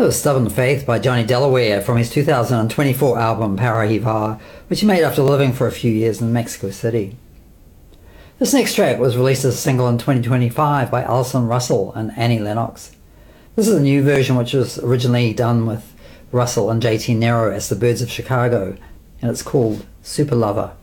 That was Stubborn Faith by Johnny Delaware from his 2024 album Parahiva, which he made after living for a few years in Mexico City. This next track was released as a single in 2025 by Alison Russell and Annie Lennox. This is a new version which was originally done with Russell and JT Nero as the Birds of Chicago, and it's called Super Lover.